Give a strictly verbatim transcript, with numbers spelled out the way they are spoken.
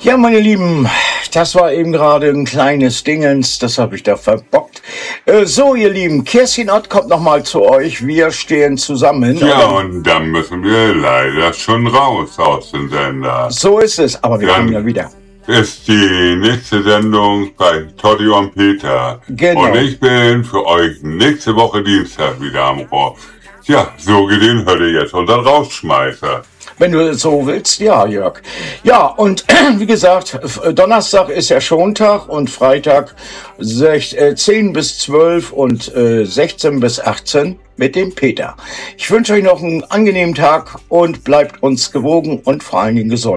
Ja, meine Lieben, das war eben gerade ein kleines Dingens, das habe ich da verbockt. Äh, so, ihr Lieben, Kerstin Ott kommt nochmal zu euch, wir stehen zusammen. Ja, oder? und dann müssen wir leider schon raus aus dem Sender. So ist es, aber wir Dann kommen ja wieder. ist die nächste Sendung bei Totti und Peter. Genau. Und ich bin für euch nächste Woche Dienstag wieder am Rohr. Ja, so gesehen hört ihr jetzt unseren Rausschmeißer. Wenn du es so willst, ja, Jörg. Ja, und wie gesagt, Donnerstag ist ja Schontag und Freitag zehn bis zwölf und äh, sechzehn bis achtzehn mit dem Peter. Ich wünsche euch noch einen angenehmen Tag und bleibt uns gewogen und vor allen Dingen gesund.